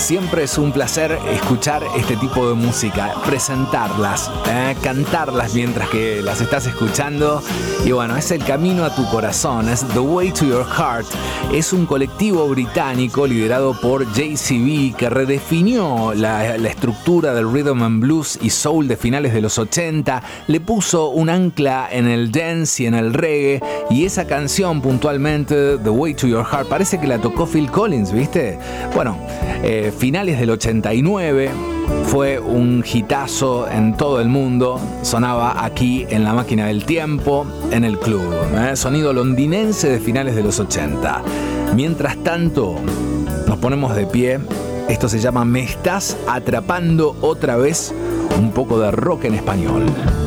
Siempre es un placer escuchar este tipo de música, presentarlas, cantarlas mientras que las estás escuchando. Y bueno, es el camino a tu corazón, es The Way to Your Heart. Es un colectivo británico liderado por JCB que redefinió la estructura del rhythm and blues y soul de finales de los 80. Le puso un ancla en el dance y en el reggae. Y esa canción puntualmente, The Way to Your Heart, parece que la tocó Phil Collins, ¿viste? Bueno, finales del 89, fue un hitazo en todo el mundo, sonaba aquí en la máquina del tiempo, en el club, sonido londinense de finales de los 80. Mientras tanto, nos ponemos de pie, esto se llama Me Estás Atrapando Otra Vez, un poco de rock en español.